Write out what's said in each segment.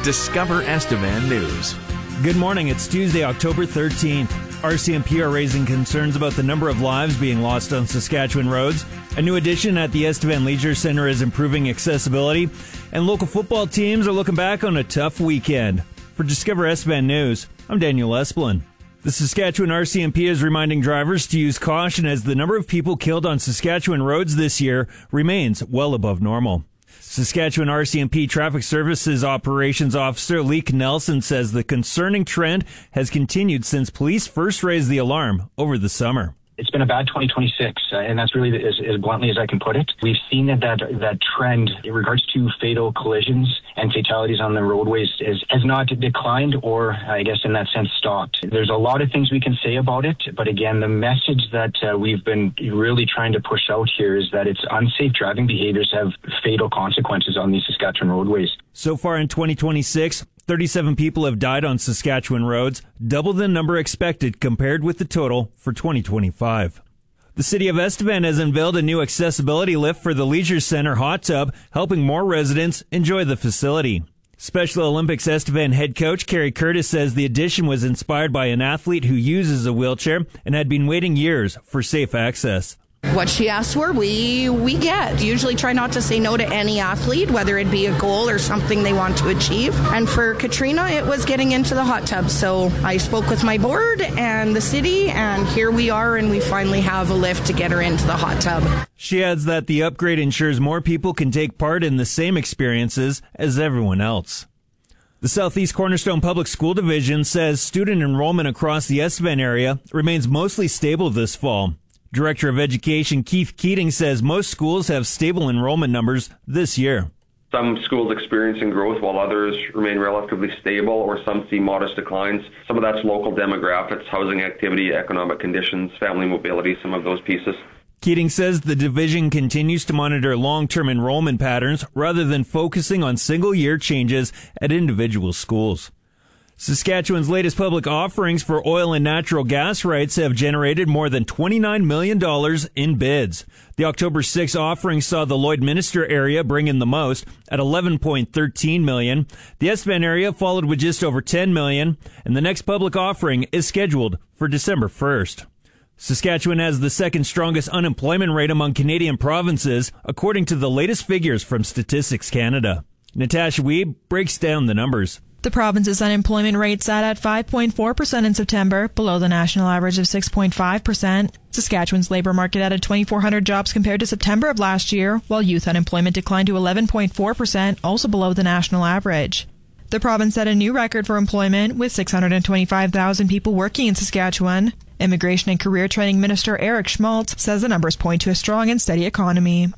Discover Estevan News. Good morning. It's Tuesday, October 13th. RCMP are raising concerns about the number of lives being lost on Saskatchewan roads. A new addition at the Estevan Leisure Centre is improving accessibility. And local football teams are looking back on a tough weekend. For Discover Estevan News, I'm Daniel Esplin. The Saskatchewan RCMP is reminding drivers to use caution as the number of people killed on Saskatchewan roads this year remains well above normal. Saskatchewan RCMP Traffic Services Operations Officer Leek Nelson says the concerning trend has continued since police first raised the alarm over the summer. It's been a bad 2026, and that's really as bluntly as I can put it. We've seen that trend in regards to fatal collisions and fatalities on the roadways has not declined or, I guess, in that sense, stopped. There's a lot of things we can say about it, but again, the message that we've been really trying to push out here is that it's unsafe driving behaviors have fatal consequences on these Saskatchewan roadways. So far in 2026, 37 people have died on Saskatchewan roads, double the number expected compared with the total for 2025. The City of Estevan has unveiled a new accessibility lift for the Leisure Centre hot tub, helping more residents enjoy the facility. Special Olympics Estevan head coach Carrie Curtis says the addition was inspired by an athlete who uses a wheelchair and had been waiting years for safe access. What she asks for, we get. Usually try not to say no to any athlete, whether it be a goal or something they want to achieve. And for Katrina, it was getting into the hot tub. So I spoke with my board and the city, and here we are, and we finally have a lift to get her into the hot tub. She adds that the upgrade ensures more people can take part in the same experiences as everyone else. The Southeast Cornerstone Public School Division says student enrollment across the Estevan area remains mostly stable this fall. Director of Education Keith Keating says most schools have stable enrollment numbers this year. Some schools experiencing growth while others remain relatively stable, or some see modest declines. Some of that's local demographics, housing activity, economic conditions, family mobility, some of those pieces. Keating says the division continues to monitor long-term enrollment patterns rather than focusing on single-year changes at individual schools. Saskatchewan's latest public offerings for oil and natural gas rights have generated more than $29 million in bids. The October 6 offering saw the Lloydminster area bring in the most at $11.13 million. The Estevan area followed with just over $10 million, and the next public offering is scheduled for December 1st. Saskatchewan has the second strongest unemployment rate among Canadian provinces, according to the latest figures from Statistics Canada. Natasha Wiebe breaks down the numbers. The province's unemployment rate sat at 5.4% in September, below the national average of 6.5%. Saskatchewan's labour market added 2,400 jobs compared to September of last year, while youth unemployment declined to 11.4%, also below the national average. The province set a new record for employment, with 625,000 people working in Saskatchewan. Immigration and Career Training Minister Eric Schmaltz says the numbers point to a strong and steady economy.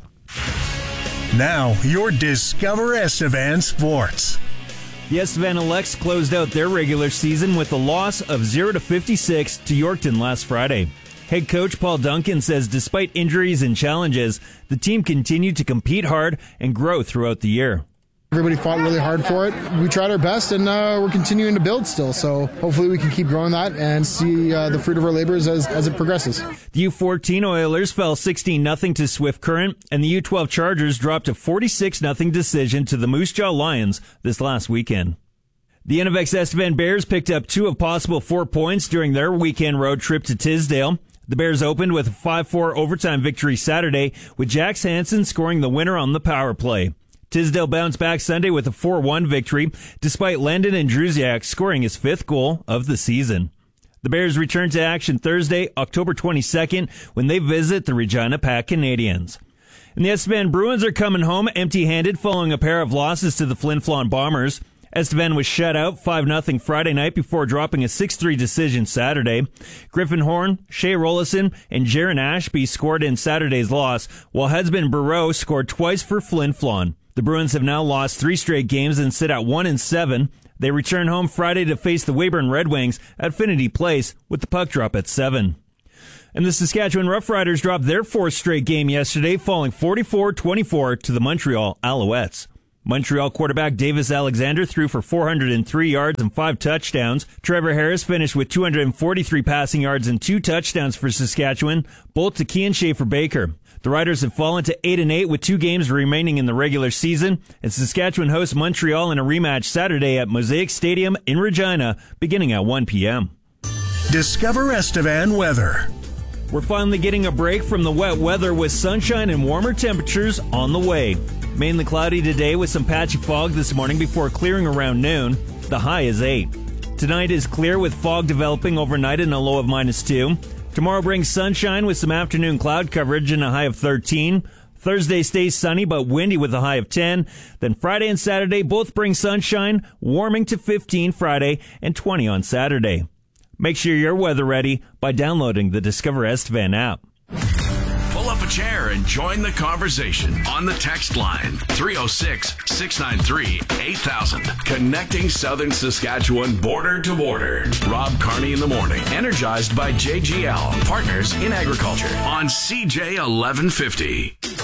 Now, your Discover Estevan Sports. The Estevan Elects closed out their regular season with a loss of 0-56 to Yorkton last Friday. Head coach Paul Duncan says despite injuries and challenges, the team continued to compete hard and grow throughout the year. Everybody fought really hard for it. We tried our best, and we're continuing to build still. So hopefully we can keep growing that and see the fruit of our labors as it progresses. The U14 Oilers fell 16-0 to Swift Current, and the U12 Chargers dropped a 46-0 decision to the Moose Jaw Lions this last weekend. The Innovex Estevan Bears picked up 2 of possible 4 points during their weekend road trip to Tisdale. The Bears opened with a 5-4 overtime victory Saturday, with Jax Hansen scoring the winner on the power play. Tisdale bounced back Sunday with a 4-1 victory, despite Landon Andrusiak scoring his 5th goal of the season. The Bears return to action Thursday, October 22nd, when they visit the Regina Pack Canadians. And the Estevan Bruins are coming home empty-handed following a pair of losses to the Flin Flon Bombers. Estevan was shut out 5-0 Friday night before dropping a 6-3 decision Saturday. Griffin Horn, Shea Rollison, and Jaron Ashby scored in Saturday's loss, while Husband Burrow scored twice for Flin Flon. The Bruins have now lost 3 straight games and sit at 1-7. They return home Friday to face the Weyburn Red Wings at Finity Place with the puck drop at 7. And the Saskatchewan Roughriders dropped their 4th straight game yesterday, falling 44-24 to the Montreal Alouettes. Montreal quarterback Davis Alexander threw for 403 yards and 5 touchdowns. Trevor Harris finished with 243 passing yards and 2 touchdowns for Saskatchewan, both to Kian Schaefer-Baker. The Riders have fallen to 8-8 with 2 games remaining in the regular season, and Saskatchewan hosts Montreal in a rematch Saturday at Mosaic Stadium in Regina, beginning at 1 p.m. Discover Estevan weather. We're finally getting a break from the wet weather with sunshine and warmer temperatures on the way. Mainly cloudy today with some patchy fog this morning before clearing around noon. The high is 8. Tonight is clear with fog developing overnight and a low of -2. Tomorrow brings sunshine with some afternoon cloud coverage and a high of 13. Thursday stays sunny but windy with a high of 10. Then Friday and Saturday both bring sunshine, warming to 15 Friday and 20 on Saturday. Make sure you're weather ready by downloading the Discover Estevan app. Pull up a chair and join the conversation on the text line 306-693-8000. Connecting Southern Saskatchewan border to border. Rob Carney in the morning. Energized by JGL, partners in agriculture on CJ 1150.